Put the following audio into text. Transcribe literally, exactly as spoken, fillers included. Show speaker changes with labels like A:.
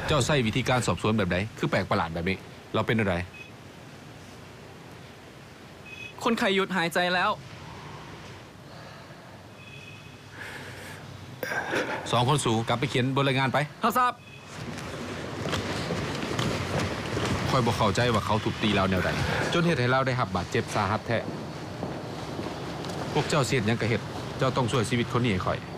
A: เจ้าใช้วิธีการสอบสวนแบบไหนคือแปลกประหลาดแบบนี้เราเป็นอะไร
B: คนไข้หยุดหายใจแล้ว
A: สองคนสู่กลับไปเขียนบนรายงานไป
B: รับทราบ
A: คอยบอกเข้าใจว่าเขาถูกตีเราแนวใดจนเหตุให้เราได้รับบาดเจ็บสาหัสแท้พวกเจ้าเสียดยังกระเหตุเจ้าต้องช่วยชีวิตคนนี้ให้คอย